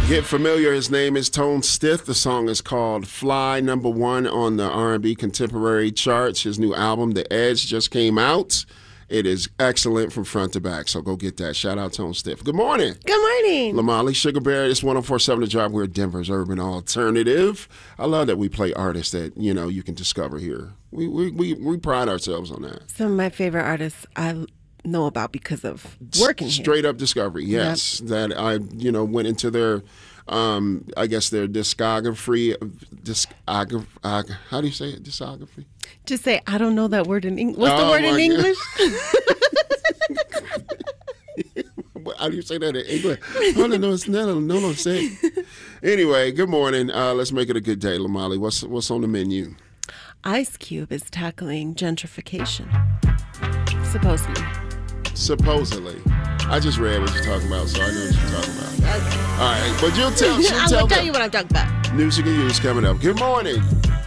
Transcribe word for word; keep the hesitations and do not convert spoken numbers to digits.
Get familiar. His name is Tone Stith. The song is called Fly, number one on the R and B contemporary charts. His new album, The Edge, just came out. It is excellent from front to back, so go get that. Shout out Tone Stith. Good morning. Good morning. Lamali, Sugar Bear, it's one oh four point seven The Drive. We're Denver's urban alternative. I love that we play artists that, you know, you can discover here. We we we, we pride ourselves on that. Some of my favorite artists I know about because of working here. Straight up discovery, yes. Yep. That I, you know, went into their, um, I guess their discography, discography, how do you say it, discography? Just say, I don't know that word in English. What's oh, the word in English? How do you say that in English? I don't know. It's not, no, no, say it. Anyway, good morning. Uh, let's make it a good day, Lamali. What's, what's on the menu? Ice Cube is tackling gentrification, supposedly. Supposedly. I just read what you're talking about, so I know what you're talking about. Okay. All right, but you'll tell. She'll I'm tell, gonna tell you what I'm talking about. News you can use coming up. Good morning.